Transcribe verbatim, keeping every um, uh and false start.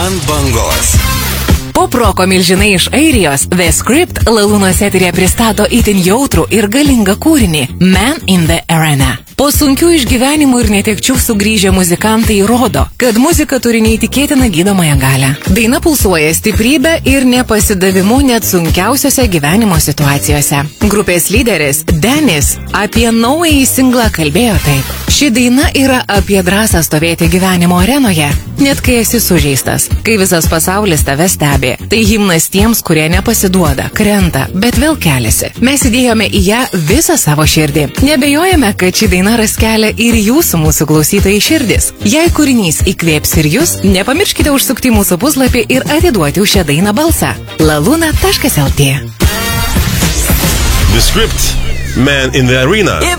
Ant bangos. Poproko milžinai iš Airijos The Script Lalūnos eterėje pristato itin jautrų ir galingą kūrinį Man in the Arena. Po sunkių išgyvenimų ir netekčių sugrįžę muzikantai rodo, kad muzika turi neįtikėtiną gydomąją galią. Daina pulsuoja stiprybę ir nepasidavimu net sunkiausiose gyvenimo situacijose. Grupės lyderis Denis apie naująjį singlą kalbėjo taip. Ši daina yra apie drąsą stovėti gyvenimo arenoje, net kai esi sužeistas, kai visas pasaulis tave stebi. Tai himnas tiems, kurie nepasiduoda, krenta, bet vėl keliasi. Mes įdėjome į ją visą savo širdį. Nebejojame, kad ši daina ras kelią ir jūsų mūsų klausytojai širdis. Jei kūrinys įkvėps ir jūs, nepamirškite užsukti mūsų puslapį ir atiduoti už šią dainą balsą. laluna taškas lt. The Script, Man in the Arena.